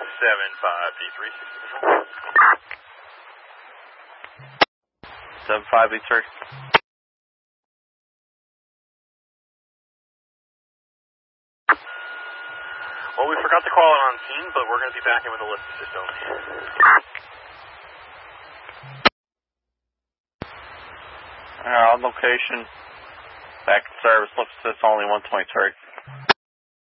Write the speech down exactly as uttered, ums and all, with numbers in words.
seven five B three six seven five B three. Well, we forgot to call it on scene, but we're going to be back in with a list of system. Uh, on location. Back in service, looks it's only one twenty-three.